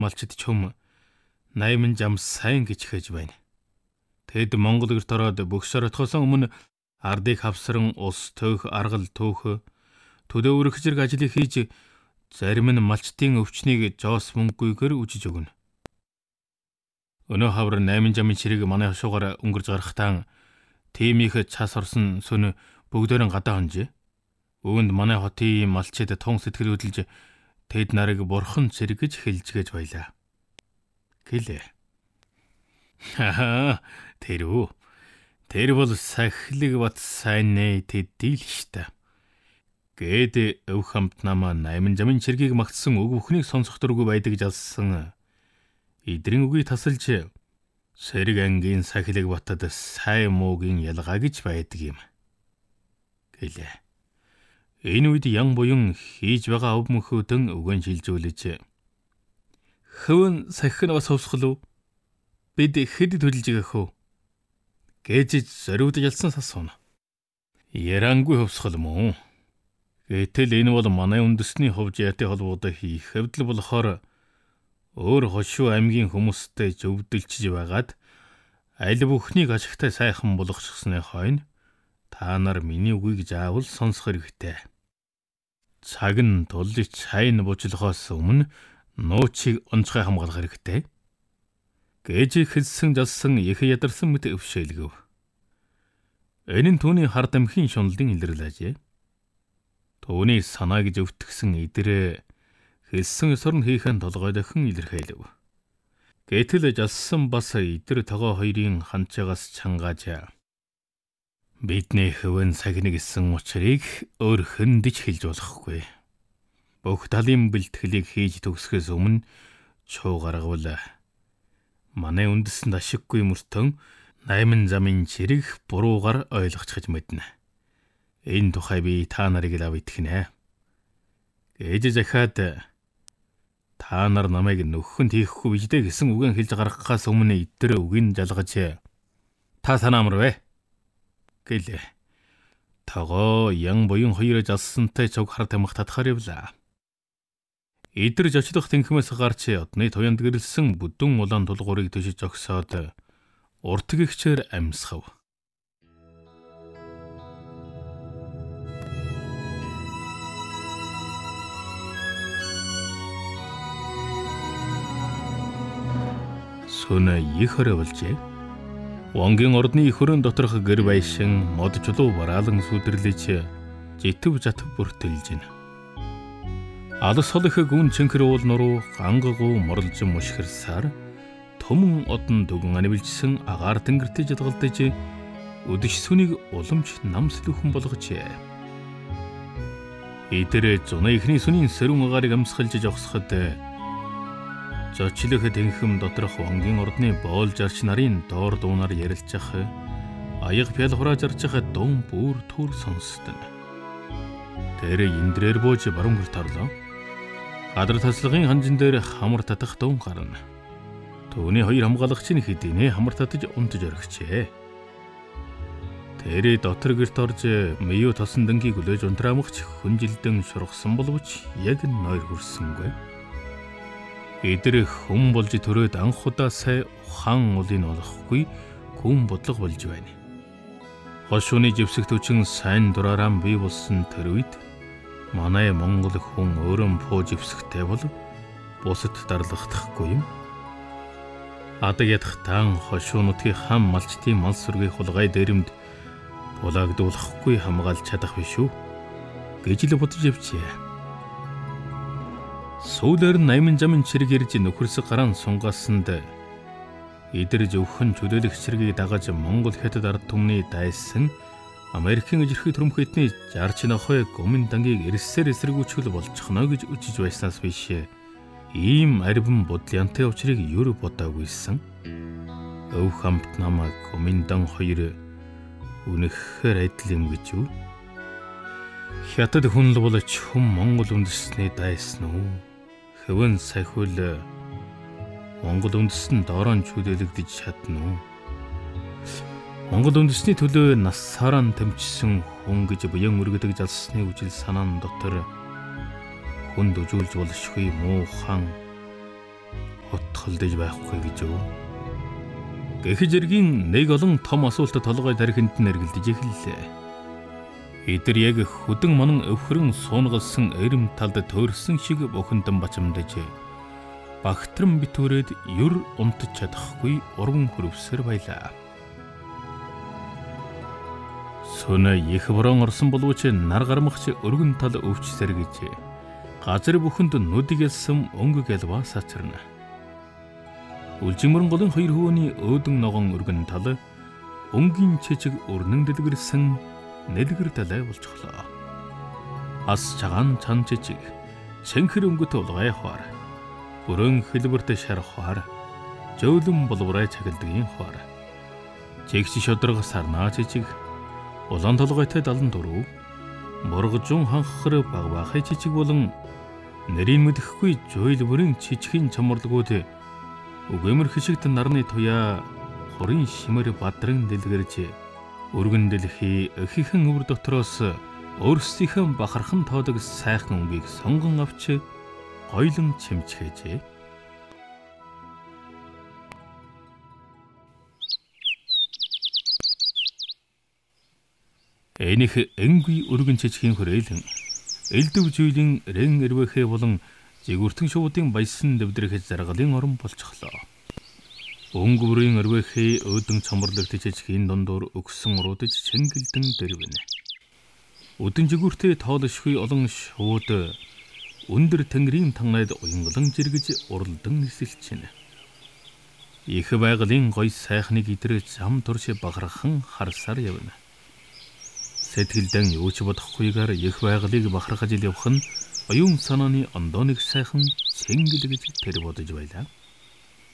малчид чөм 80 зам сайн гэж хэж байна. Тэд Монгол гэрт ороод бөгсөөр отхоос өмнө ардыг хавсран ус төөх аргал төөх төдөө өрөх зэрэг ажлыг хийж зарим нь малчдын өвчнийг жоос мөнгүйгээр үжиж өгнө. Өнөө хавар 8 замын чирэг манай хошуугаар өнгөрж гарахтаа тийм их цас орсон сүн бүгдээрэн гадаа хонжээ. Үүнд манай хотын малчид тун сэтгэл хөдлөж тэд нарыг бурхан цэргэж хэлжгэж байлаа. Гэлээ. Тэр бол сахилэг бат сайн нэ тэдий л штэ. Гээд өв хамт намаа 8 замын чиргийг магтсан үг бүхнийг сонсох дургүй байдаг жалсан. Идрийн үгийг тасалж Сэрэг ангийн сахилэг батад сайн муугийн ялгаа гэж байдаг юм. Гэлээ. Энэ үед ян буян хийж байгаа ов мөхөдөн өгөн шилжүүлж хөвөн сахин бас хувсгал уу? Бид хэд төлж байгаа хөө? Гэж зориуд ялсан сасуун. Ярангүй хувсгал мөн. Гэтэл энэ бол манай үндэсний хувьд яатай холбоотой хийх хэвдэл болохоор өөр хошуу аймгийн хүмүүстэй зөвдөлчж байгаад аль бүхнийг ашигтай сайхан болгочихсны хойно та нар миний үгийг заавал сонсох хэрэгтэй. Цаг нь тулж цайн буучлахаас өмнө нуучийг онцгой хамгаалах хэрэгтэй. Гэж хэлсэн жалсан их ядарсан мэт өвшөөлгөв. Энэ нь түүний хар дамхийн шунлын илрэл ажээ. Түүний санаа гэж өвтгсөн идэрээ хэлсэн ёсоор нь хийхэн толгой дахин илэрхийлв. Гэтэл жалсан бас идэр тогоо хоёрын ханчаагаас чангааж бидний хөвөн сагна гэсэн учрыг өөр хөндөж хэлж болохгүй. Бүх талын бэлтгэлийг хийж төгсгөөс өмнө чуу гаргавал манай үндэсэнд ашиггүй мөртөн 8 замын чирэг буруугаар ойлгочихж мэднэ. Энэ тухай би та нарыг лав итгэнэ. Гэж захаад та нар намайг нөхөнд хийхгүй биждэ гэсэн үгэн хэлж гаргахаас өмнө идэр үгийг жалгаж та санаа амар вэ? Гэлээ. Тогоо ян буян хоёр жалсантай цог хар тамхи татхаар явлаа. Идэр зочлох тэнхмээс гарч одны туянд гэрэлсэн бүдүүн улаан тулгуурыг төшиж зогсоод урт гихчээр амьсгав. Сүнэ их хореволжээ. Вонгийн ордны их хөрөн доторх гэр байшин мод чулуу бараалан сүдэрлэж житв жатв бүртэлж байна. Алс холих гүн чэнхэр уул нуруу гангагуу морлж мушгирсаар төмөн одон дүгэн анивэлжсэн агаар тэнгэртэй жадгалдаж өдөш сүнийг уламж намслүүхэн болгожээ. Идэр зуна ихний сүнийн сэрүүн агаарыг амсгалж жогсоход зочлох тэнхэм доторх вонгийн ордны боол жарч нарын доор дуунаар ярилцах аяг пял хураа жарчих дун бүр түр сонсдон. Тэр индрээр бууж баруун гэрт орлоо. Адар таслагын ханжин дээр хамар татах дун гарна. Төвний хоёр хамгаалагч нь хэдийнэ хамар татаж унтж орхичээ. Тэр дотор гэрт орж мию тосон дэнгийг өлөөж унтраамагч хүнжилдэн шургасан боловч яг нойр хүрсэнгүй. Идэр хүм болж төрөөд анх удаа сая ухаан улыг олохгүй гүн бодлого болж байна. Хошууны живсэгт хүчин сайн дураараа бий болсон тэр үед манай монгол хүн өөрөн пуу живсэгтэй бол бусад дарлахдахгүй юм. Адаг ядахтан хошуунуудын хам малчдын мал сүргийн хулгай дээрэмд булаагдуулахгүй хамгаалж чадах биш үү гэж л бодож явжээ. Сүүлээр 8 замын чирэг ирж нөхөрсөг гараан сунгаасанд идэр зөвхөн чөлөөлөх чиргийг дагаж Монгол хятад ард түмний дайсан Америкийн ижирхэг төрөмх эдний 60 нохой гомын дангийг эрсээр эсэргүүцгэл болчихно гэж үжиж байснаас биш ийм арвин бодлянтай учрыг юу бодоагүйсэн. Өв хамт намаа гомын дан хоёр үнэхээр адил юм гэж юу? Хятад хүн л бол чүм Монгол үндэсний дайсан уу? Хөвөн сахиул Монгол үндэстэн доорон чөлөөлөгдөж чадна уу? Монгол үндэсний төлөө насаараа тэмчсэн хүн гэж буян өргөдөг жалсны үжил санаан дотор хүнд үжүүлж болшгүй муу хаан утгалдаж байхгүй гэж юу? Гэхэж эргийн нэг олон том асуултад толгой тархинд нь эргэлдэж эхэллээ. Эдгээр яг хөдөн монон өвхрөн суунгалсан эрэм талд төөрсөн шиг бухимдан бачимдаж багтран битүүрээд юр унтж чадахгүй урган хөрөвсөр байлаа. Сүнэ их борон орсон боловч нар гармагч өргөн тал өвч сэргэж газар бүхэнд нүдийг ялсан өнгө гэлва сачрна. Үлжимэрэн голын хоёр хөвөний өөдөн ногоон өргөн тал өнгийн чичиг өрнөн дэлгэрсэн нэлгэр талай болчихлоо. Ас чагаан чан чичиг цэнхэр өнгөт улгай хаар бүрэн хэлбэрт шархаар жөөлөн боловрай чагилдгийн хаар чигч шодрог сарнаа чичиг улаан толгойтой 74 мургажун ханхар багбахай чичиг болон нэрийн мэдэхгүй жөөл бүрийн чичгийн чамарлгууд үгэмэр хишигт нарны туяа хорын шимэр бадран дэлгэрж өргөн дэлхий ихэнхэн өвөр дотроос өөрсдийнхөө бахархан тоодог сайхан өнгийг сонгон авч гойлон чимчгээжээ. Энийх энгүй өргөн чичгийн хүрээлэн элдв зүйлийн рэн эрвэхэ болон жигүртэн шуудын баясан дэвдрэх заргалын орон болчихлоо. Өнгө бүрийн өрвэхий өөдөн цомрлогт чичгийн дундуур өгсөн уруудж цэнгэлдэн дэрвэнэ. Өдөн жигүртээ тоолшгүй олон шууд өндөр тэнгэрийн танайд уянгалан жиргэж уралдан нисэлчихнэ. Их байгалийн гой сайхныг идэр зам турш бахархан харсаар явна. Сэтгэлдэн юу ч бодохгүйгээр их байгалыг бахархаж явах нь оюун санааны ондооныг сайхан цэнгэлгэж тэр бодож байлаа.